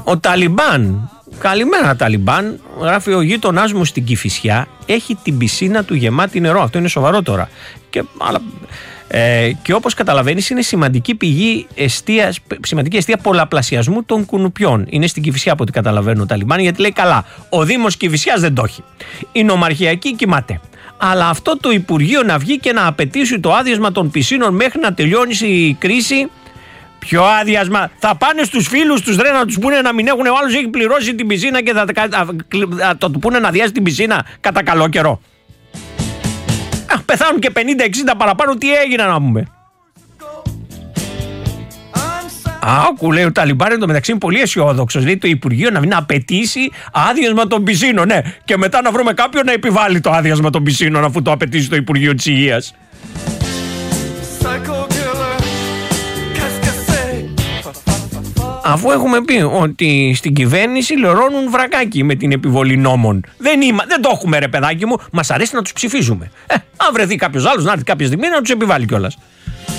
Ο Ταλιμπάν. Καλημέρα, Ταλιμπάν. Γράφει: ο γείτονάς μου στην Κηφισιά έχει την πισίνα του γεμάτη νερό. Αυτό είναι σοβαρό τώρα. Και όπως καταλαβαίνεις, είναι σημαντική πηγή σημαντική αιστεία πολλαπλασιασμού των κουνουπιών. Είναι στην Κηφισιά, από ό,τι καταλαβαίνω, ο Ταλιμπάν, γιατί λέει: καλά, ο Δήμος Κηφισιάς δεν το έχει. Η νομαρχιακή κοιμάται. Αλλά αυτό το Υπουργείο να βγει και να απαιτήσει το άδειασμα των πισίνων μέχρι να τελειώνει η κρίση. Ποιο άδειασμα? Θα πάνε στους φίλους τους να τους πούνε να μην έχουν. Ο άλλος έχει πληρώσει την πισίνα και θα του πούνε να αδειάσει την πισίνα κατά καλό καιρό. Πεθάνουν και 50-60 παραπάνω, τι έγινε να πούμε. Άκου, λέει ο Ταλιμπάν, εν τω μεταξύ είναι πολύ αισιόδοξος. Λέει το Υπουργείο να μην απαιτήσει άδειασμα των πισίνων. Ναι, και μετά να βρούμε κάποιον να επιβάλλει το άδειασμα των πισίνων, αφού το απαιτήσει το Υπουργείο της Υγείας. Αφού έχουμε πει ότι στην κυβέρνηση λερώνουν βρακάκι με την επιβολή νόμων. Δεν το έχουμε, ρε παιδάκι μου. Μας αρέσει να τους ψηφίζουμε. Αν βρεθεί κάποιος άλλος να έρθει κάποια στιγμή να τους επιβάλλει κιόλας.